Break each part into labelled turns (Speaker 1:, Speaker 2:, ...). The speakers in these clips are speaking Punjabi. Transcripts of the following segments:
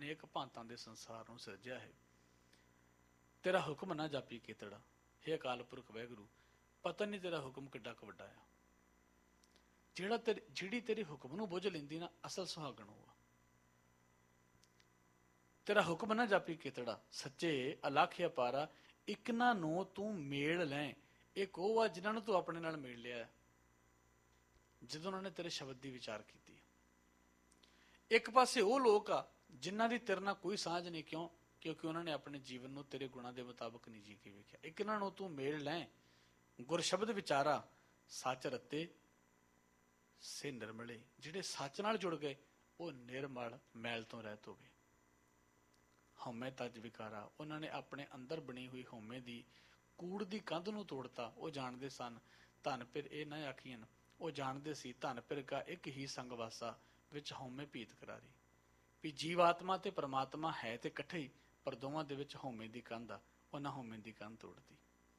Speaker 1: ਅਨੇਕ ਭਾਂਤਾਂ ਦੇ ਸੰਸਾਰ ਨੂੰ ਸਿਰਜਿਆ ਹੈ। ਤੇਰਾ ਹੁਕਮ ਨਾ ਜਾਪੀ ਕੇਤੜਾ, ਹੇ ਅਕਾਲ ਪੁਰਖ ਵਾਹਿਗੁਰੂ, ਪਤਾ ਨਹੀਂ ਤੇਰਾ ਹੁਕਮ ਕਿੱਡਾ ਕੁ ਵੱਡਾ ਆ। ਜਿਹੜੀ ਤੇਰੇ ਹੁਕਮ ਨੂੰ ਬੁੱਝ ਲੈਂਦੀ ਨਾ, ਅਸਲ ਸੁਹਾਗਣ ਹੋਆ। ਤੇਰਾ ਹੁਕਮ ਨਾ ਜਾਪੀ ਕੇਤੜਾ, ਸੱਚੇ ਅਲੱਖ ਅਪਾਰਾ, ਇਕਨਾਂ ਨੂੰ ਤੂੰ ਮੇਲ ਲੈ। ਇਹ ਉਹ ਆ ਜਿਨ੍ਹਾਂ ਨੂੰ ਤੂੰ ਆਪਣੇ ਨਾਲ ਮੇਲ ਲਿਆ ਜਦੋਂ ਉਹਨਾਂ ਨੇ ਤੇਰੇ ਸ਼ਬਦ ਦੀ ਵਿਚਾਰ ਕੀਤੀ। ਇੱਕ ਪਾਸੇ ਉਹ ਲੋਕ ਆ ਜਿਨ੍ਹਾਂ ਦੀ ਤੇਰੇ ਨਾਲ ਕੋਈ ਸਾਂਝ ਨਹੀਂ। ਕਿਉਂ? ਕਿਉਂਕਿ ਉਹਨਾਂ ਨੇ ਆਪਣੇ ਜੀਵਨ ਨੂੰ ਤੇਰੇ ਗੁਣਾਂ ਦੇ ਮੁਤਾਬਕ ਨਹੀਂ ਜੀ ਕੇ ਵੇਖਿਆ। ਇਕਨਾਂ ਨੂੰ ਤੂੰ ਮੇਲ ਲੈ, ਗੁਰ ਸ਼ਬਦ ਵਿਚਾਰਾ, ਸੱਚ ਰੱਤੇ ਸੇ ਨਿਰਮਲੇ। ਜਿਹੜੇ ਸੱਚ ਨਾਲ ਜੁੜ ਗਏ ਉਹ ਨਿਰਮਲ, ਮੈਲ ਤੋਂ ਰਹਿਤ ਹੋ ਗਏ। ਹਉਮੈ ਤਜ ਵਿਕਾਰਾ, ਉਹਨਾਂ ਨੇ ਆਪਣੇ ਅੰਦਰ ਬਣੀ ਹੋਈ ਹਉਮੈ ਦੀ ਕੂੜ ਦੀ ਕੰਧ ਨੂੰ ਤੋੜਤਾ। ਉਹ ਜਾਣਦੇ ਸਨ ਧਨ ਫਿਰ ਇਹ ਨਾ ਆਖੀਆਂ, ਉਹ ਜਾਣਦੇ ਸੀ ਧਨ ਫਿਰ ਕਾ ਇੱਕ ਹੀ ਸੰਗ ਵਾਸਾ, ਵਿੱਚ ਹਉਮੈ ਭੀਤ ਕਰਾਰੀ। ਵੀ ਜੀਵ ਆਤਮਾ ਤੇ ਪਰਮਾਤਮਾ ਹੈ ਤੇ ਇਕੱਠੇ ਹੀ, ਪਰ ਦੋਵਾਂ ਦੇ ਵਿੱਚ ਹਉਮੈ ਦੀ ਕੰਧ ਆ। ਉਹਨਾਂ ਹਉਮੈ ਦੀ ਕੰਧ ਤੋੜਤੀ।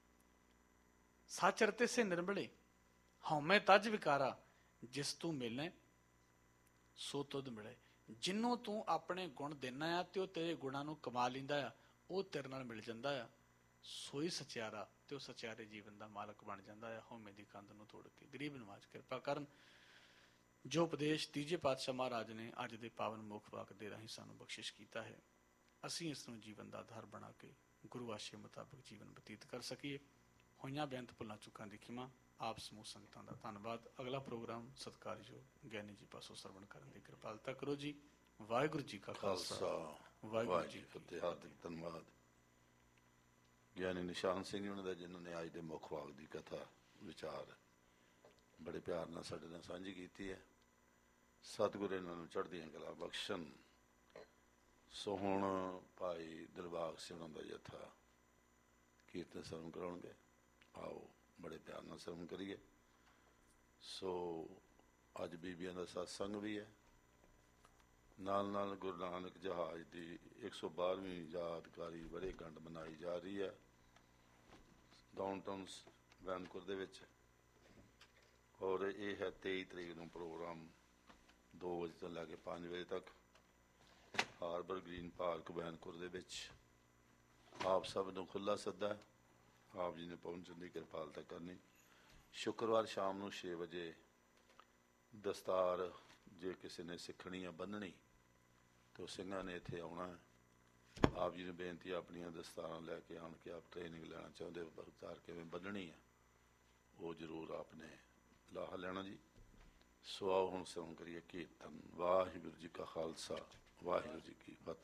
Speaker 1: ਸੱਚ ਰਤੇ ਸੇ ਨਿਰਮਲੇ, ਹਉਮੈ ਤਜ ਵਿਕਾਰਾ, ਜਿਸ ਤੂੰ ਮਿਲੈ ਸੋ ਤੁਧ ਮਿਲੇ। ਜਿਹਨੂੰ ਤੂੰ ਆਪਣੇ ਗੁਣ ਦੇਣਾ ਆ ਤੇ ਉਹ ਤੇਰੇ ਗੁਣਾਂ ਨੂੰ ਕਮਾ ਲੈਂਦਾ ਆ, ਉਹ ਤੇਰੇ ਨਾਲ ਮਿਲ ਜਾਂਦਾ ਆ। ਸੋਈ ਸਚਿਆਰਾ, ਤੇ ਉਹ ਸਚਿਆਰੇ ਜੀਵਨ ਦਾ ਮਾਲਕ ਬਣ ਜਾਂਦਾ ਆ, ਹਉਮੈ ਦੀ ਕੰਧ ਨੂੰ ਤੋੜ ਕੇ। ਗਰੀਬ ਨਵਾਜ ਕਿਰਪਾ ਕਰਨ। ਜੋ ਉਪਦੇਸ਼ ਤੀਜੇ ਪਾਤਸ਼ਾਹ ਮਹਾਰਾਜ ਨੇ ਅੱਜ ਦੇ ਪਾਵਨ ਮੁੱਖ ਵਾਕ ਦੇ ਰਾਹੀਂ ਸਾਨੂੰ ਬਖਸ਼ਿਸ਼ ਕੀਤਾ ਹੈ, ਅਸੀਂ ਇਸ ਨੂੰ ਜੀਵਨ ਦਾ ਆਧਾਰ ਬਣਾ ਕੇ ਗੁਰੂ ਆਸ਼ੇ ਮੁਤਾਬਕ ਜੀਵਨ ਬਤੀਤ ਕਰ ਸਕੀਏ। ਹੋਈਆਂ ਬੇਅੰਤ ਭੁੱਲਾਂ ਚੁੱਕਾਂ ਦੀ ਖਿਮਾ। ਆਪ ਸਮੂਹ ਸੰਗਤਾਂ ਦਾ ਧੰਨਵਾਦ। ਅਗਲਾ ਪ੍ਰੋਗਰਾਮ ਸਤਿਕਾਰਯੋਗ ਗਿਆਨੀ ਜੀ ਪਾਸੋਂ ਸਰਵਣ ਕਰਨ ਦੀ ਕਿਰਪਾਲਤਾ ਕਰੋ ਜੀ। ਵਾਹਿਗੁਰੂ ਜੀ ਕਾ ਖਾਲਸਾ, ਵਾਹਿਗੁਰੂ ਜੀ ਕੀ ਫਤਿਹ।
Speaker 2: ਹਾਰਦਿਕ ਧੰਨਵਾਦ ਗਿਆਨੀ ਨਿਸ਼ਾਨ ਸਿੰਘ ਜੀ ਉਹਨਾਂ ਦਾ, ਜਿਨ੍ਹਾਂ ਨੇ ਅੱਜ ਦੇ ਮੁੱਖ ਵਾਕ ਦੀ ਕਥਾ ਵਿਚਾਰ ਬੜੇ ਪਿਆਰ ਨਾਲ ਸਾਡੇ ਨਾਲ ਸਾਂਝੀ ਕੀਤੀ ਹੈ। ਸਤਿਗੁਰੂ ਇਹਨਾਂ ਨੂੰ ਚੜ੍ਹਦੀਆਂ ਕਲਾ ਬਖਸ਼ਣ। ਸੋ ਹੁਣ ਭਾਈ ਦਿਲਬਾਗ ਸਿੰਘ ਉਹਨਾਂ ਦਾ ਜਥਾ ਕੀਰਤਨ ਸਰਵਣ ਕਰਾਉਣਗੇ। ਆਓ ਬੜੇ ਪਿਆਰ ਨਾਲ ਸਰਵਣ ਕਰੀਏ। ਸੋ ਅੱਜ ਬੀਬੀਆਂ ਦਾ ਸਤਸੰਗ ਵੀ ਹੈ, ਨਾਲ ਨਾਲ ਗੁਰੂ ਨਾਨਕ ਜਹਾਜ਼ ਦੀ 112ਵੀਂ ਯਾਦਗਾਰੀ ਵਰ੍ਹੇਗੰਢ ਮਨਾਈ ਜਾ ਰਹੀ ਹੈ ਡਾਊਨਟਾਊਨ ਵੈਨਕੂਵਰ ਦੇ ਵਿੱਚ। ਔਰ ਇਹ ਹੈ 23 ਤਰੀਕ ਨੂੰ ਪ੍ਰੋਗਰਾਮ 2 ਵਜੇ ਤੋਂ ਲੈ ਕੇ 5 ਵਜੇ ਤੱਕ ਹਾਰਬਰ ਗ੍ਰੀਨ ਪਾਰਕ ਵੈਨਕੂਵਰ ਦੇ ਵਿੱਚ। ਆਪ ਸਭ ਨੂੰ ਖੁੱਲ੍ਹਾ ਸੱਦਾ, ਆਪ ਜੀ ਨੇ ਪਹੁੰਚਣ ਦੀ ਕਿਰਪਾਲਤਾ ਕਰਨੀ। ਸ਼ੁੱਕਰਵਾਰ ਸ਼ਾਮ ਨੂੰ 6 ਵਜੇ ਦਸਤਾਰ ਜੇ ਕਿਸੇ ਨੇ ਸਿੱਖਣੀ ਆ ਬੰਨ੍ਹਣੀ ਤਾਂ ਸਿੰਘਾਂ ਨੇ ਇੱਥੇ ਆਉਣਾ। ਆਪ ਜੀ ਨੂੰ ਬੇਨਤੀ, ਆਪਣੀਆਂ ਦਸਤਾਰਾਂ ਲੈ ਕੇ ਆਣ ਕੇ ਆਪ ਟ੍ਰੇਨਿੰਗ ਲੈਣਾ ਚਾਹੁੰਦੇ ਹੋ ਦਸਤਾਰ ਕਿਵੇਂ ਬੰਨ੍ਹਣੀ ਆ, ਉਹ ਜ਼ਰੂਰ ਆਪ ਨੇ ਲਾਹਾ ਲੈਣਾ ਜੀ। ਸੋ ਆਓ ਹੁਣ ਸਰਵਣ ਕਰੀਏ ਕੀਰਤਨ। ਵਾਹਿਗੁਰੂ ਜੀ ਕਾ ਖਾਲਸਾ, ਵਾਹਿਗੁਰੂ ਜੀ ਕੀ ਫਤਿਹ।